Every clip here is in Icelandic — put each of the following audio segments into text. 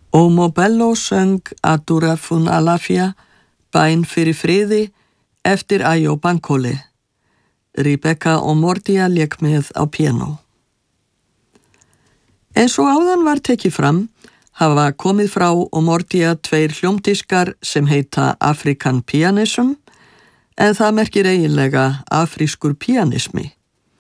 Omobello söng Adura fun Alafia, bæn fyrir friði, eftir Ayo Bankole. Rebecca Omordia lék með á piano. Eins og áðan var tekið fram, hafa komið frá Omordia 2 hljómdiskar sem heita African Pianism, en það merkir eiginlega afrískur pianismi.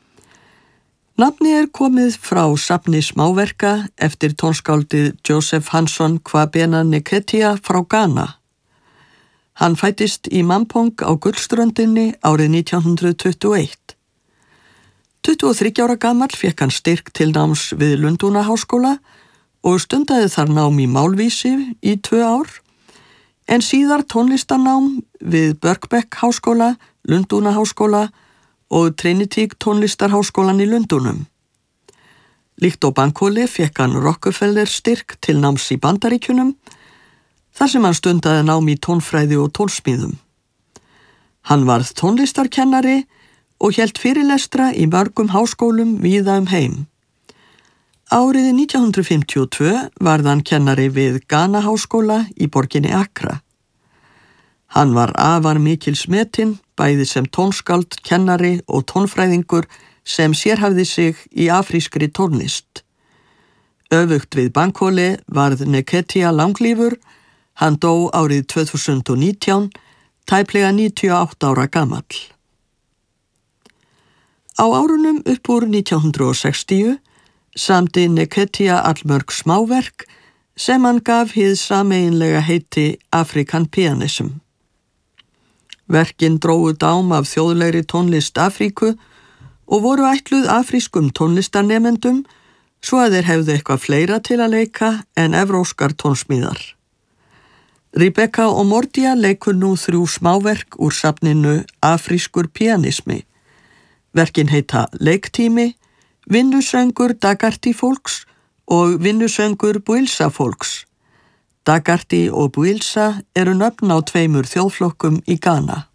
Nafni komið frá safni smáverka eftir tónskáldið Joseph Hanson Kwabena Nketia frá Ghana. Hann fæddist í Mampong á Gullströndinni árið 1921. 23 ára gamall fékk hann styrk til náms við Lundúnaháskóla og stundaði þar nám í málvísi í 2 ár, en síðar tónlistarnám við Birkbeck háskóla, Lundúnaháskóla og Trinity tónlistarháskólan í Lundúnum. Líkt á Bankole fékk hann Rockefeller styrk til náms í Bandaríkjunum, þar sem hann stundaði nám í tónfræði og tónsmíðum. Hann varð tónlistarkennari og hélt fyrirlestra í mörgum háskólum víða heim. Árið 1952 varð hann kennari við Ghana háskóla í borginni Accra. Hann var afar mikils metinn, bæði sem tónskáld, kennari og tónfræðingur sem sérhæfði sig í afrískri tónlist. Öfugt við Bankole varð Nketia langlífur, hann dó árið 2019, tæplega 98 ára gamall. Á árunum upp úr 1960 samdi Nketia allmörg smáverk sem hann gaf hið sameiginlega heiti African Pianism. Verkin drógu dám af þjóðlegri tónlist Afríku og voru ætluð afrískum tónlistarnemendum svo að þeir hefðu eitthvað fleira til að leika en evróskar tónsmíðar. Rebecca Omordia leikur nú 3 smáverk úr safninu Afrískur pianismi. Verkin heita Leiktími, Vinnusöngur Dagarty fólks og Vinnusöngur Bwilsa fólks. Dagarty og Bwilsa eru nöfn á 2 þjóðflokkum í Ghana.